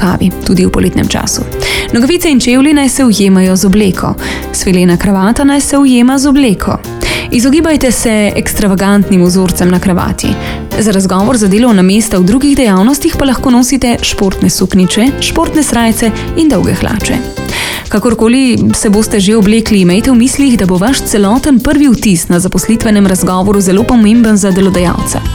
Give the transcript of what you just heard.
rokavi, tudi v poletnem času. Nogavice in čevlji naj se ujemajo z obleko. Svilena kravata naj se ujema z obleko. Izogibajte se ekstravagantnim vzorcem na kravati. Za razgovor za delovna mesta v drugih dejavnostih pa lahko nosite športne suknjiče, športne srajce in dolge hlače. Kakorkoli se boste že oblekli, imejte v mislih, da bo vaš celoten prvi vtis na zaposlitvenem razgovoru zelo pomemben za delodajalca.